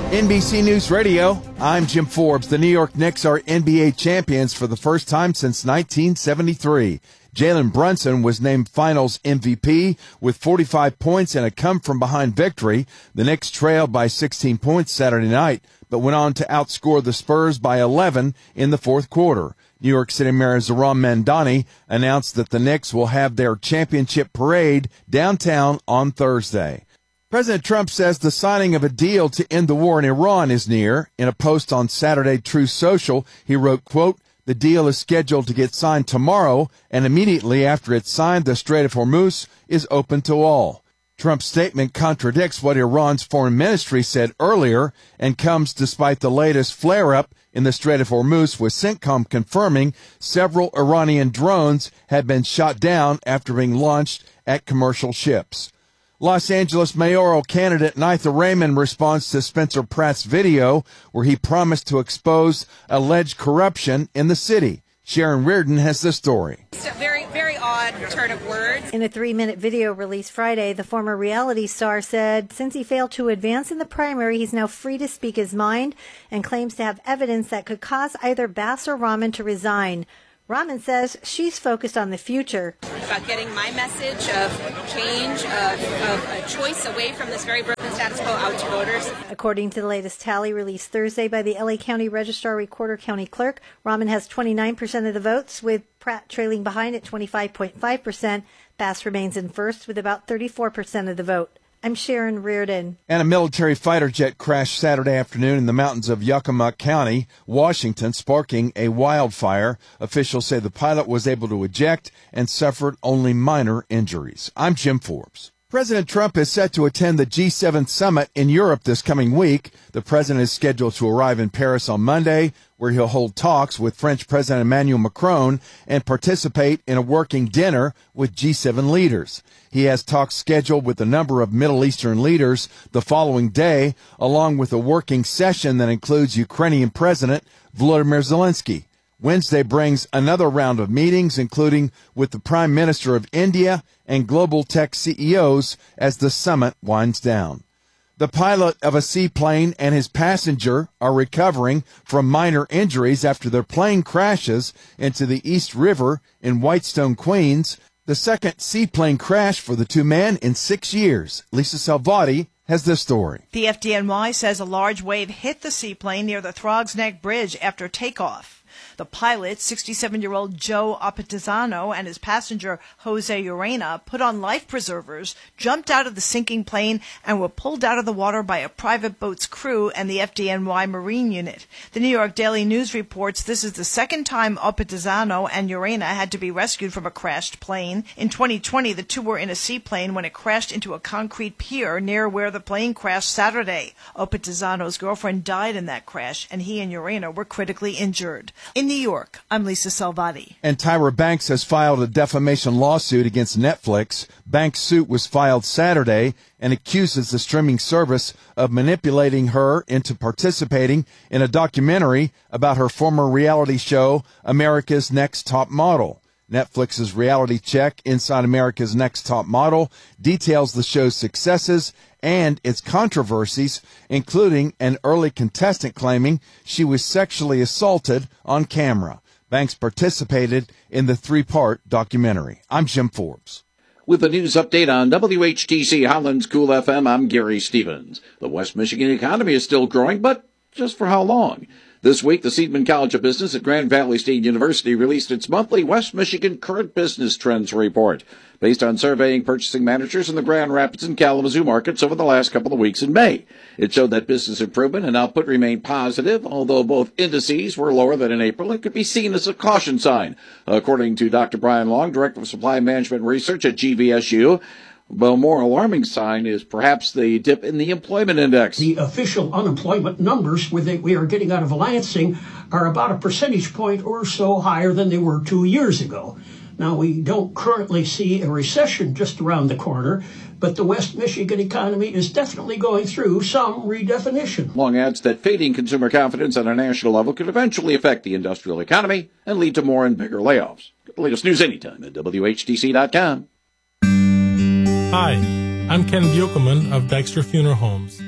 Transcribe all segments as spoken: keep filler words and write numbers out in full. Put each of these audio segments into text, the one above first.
N B C News Radio, I'm Jim Forbes. The New York Knicks are N B A champions for the first time since nineteen seventy-three. Jalen Brunson was named Finals M V P with forty-five points and a come-from-behind victory. The Knicks trailed by sixteen points Saturday night, but went on to outscore the Spurs by eleven in the fourth quarter. New York City Mayor Zohran Mamdani announced that the Knicks will have their championship parade downtown on Thursday. President Trump says the signing of a deal to end the war in Iran is near. In a post on Saturday Truth Social, he wrote, quote, "The deal is scheduled to get signed tomorrow, and immediately after it's signed, the Strait of Hormuz is open to all." Trump's statement contradicts what Iran's foreign ministry said earlier and comes despite the latest flare-up in the Strait of Hormuz, with CENTCOM confirming several Iranian drones had been shot down after being launched at commercial ships. Los Angeles mayoral candidate Neitha Raymond responds to Spencer Pratt's video where he promised to expose alleged corruption in the city. Sharon Reardon has the story. It's a very, very odd turn of words. In a three-minute video released Friday, the former reality star said since he failed to advance in the primary, he's now free to speak his mind and claims to have evidence that could cause either Bass or Rahman to resign. Rahman says she's focused on the future. About getting my message of change, of, of a choice away from this very broken status quo out to voters. According to the latest tally released Thursday by the L A County Registrar Recorder County Clerk, Rahman has twenty-nine percent of the votes, with Pratt trailing behind at twenty-five point five percent. Bass remains in first with about thirty-four percent of the vote. I'm Sharon Reardon. And a military fighter jet crashed Saturday afternoon in the mountains of Yakima County, Washington, sparking a wildfire. Officials say the pilot was able to eject and suffered only minor injuries. I'm Jim Forbes. President Trump is set to attend the G seven summit in Europe this coming week. The president is scheduled to arrive in Paris on Monday, where he'll hold talks with French President Emmanuel Macron and participate in a working dinner with G seven leaders. He has talks scheduled with a number of Middle Eastern leaders the following day, along with a working session that includes Ukrainian President Volodymyr Zelensky. Wednesday brings another round of meetings, including with the Prime Minister of India and global tech C E Os as the summit winds down. The pilot of a seaplane and his passenger are recovering from minor injuries after their plane crashes into the East River in Whitestone, Queens, the second seaplane crash for the two men in six years. Lisa Salvati has this story. The F D N Y says a large wave hit the seaplane near the Throgs Neck Bridge after takeoff. The pilot, sixty-seven-year-old Joe Apatizano, and his passenger, Jose Urena, put on life preservers, jumped out of the sinking plane, and were pulled out of the water by a private boat's crew and the F D N Y Marine Unit. The New York Daily News reports this is the second time Apatizano and Urena had to be rescued from a crashed plane. In twenty twenty, the two were in a seaplane when it crashed into a concrete pier near where the plane crashed Saturday. Apatizano's girlfriend died in that crash, and he and Urena were critically injured. In New York, I'm Lisa Salvati. And Tyra Banks has filed a defamation lawsuit against Netflix. Banks' suit was filed Saturday and accuses the streaming service of manipulating her into participating in a documentary about her former reality show, America's Next Top Model. Netflix's reality check, Inside America's Next Top Model, details the show's successes and its controversies, including an early contestant claiming she was sexually assaulted on camera. Banks participated in the three-part documentary. I'm Jim Forbes. With a news update on W H T C Highlands Cool F M, I'm Gary Stevens. The West Michigan economy is still growing, but just for how long? This week, the Seidman College of Business at Grand Valley State University released its monthly West Michigan Current Business Trends report, based on surveying purchasing managers in the Grand Rapids and Kalamazoo markets over the last couple of weeks in May. It showed that business improvement and output remained positive, although both indices were lower than in April. It could be seen as a caution sign. According to Doctor Brian Long, Director of Supply Management Research at G V S U, the more alarming sign is perhaps the dip in the employment index. The official unemployment numbers we are getting out of Lansing are about a percentage point or so higher than they were two years ago. Now, we don't currently see a recession just around the corner, but the West Michigan economy is definitely going through some redefinition. Long adds that fading consumer confidence on a national level could eventually affect the industrial economy and lead to more and bigger layoffs. Get the latest news anytime at W H T C dot com. Hi, I'm Ken Biokelman of Dexter Funeral Homes.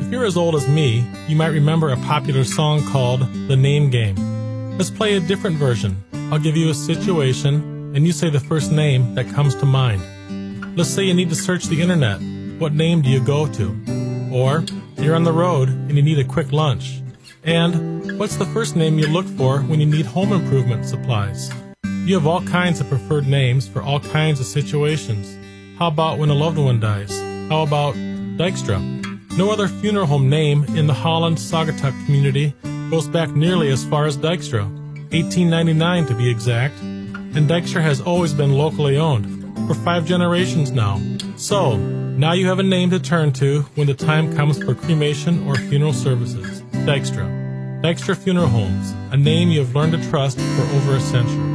If you're as old as me, you might remember a popular song called The Name Game. Let's play a different version. I'll give you a situation, and you say the first name that comes to mind. Let's say you need to search the internet. What name do you go to? Or you're on the road and you need a quick lunch. And what's the first name you look for when you need home improvement supplies? You have all kinds of preferred names for all kinds of situations. How about when a loved one dies? How about Dykstra? No other funeral home name in the Holland-Saugatuck community goes back nearly as far as Dykstra, eighteen ninety-nine to be exact, and Dykstra has always been locally owned, for five generations now. So, now you have a name to turn to when the time comes for cremation or funeral services. Dykstra. Dykstra Funeral Homes, a name you have learned to trust for over a century.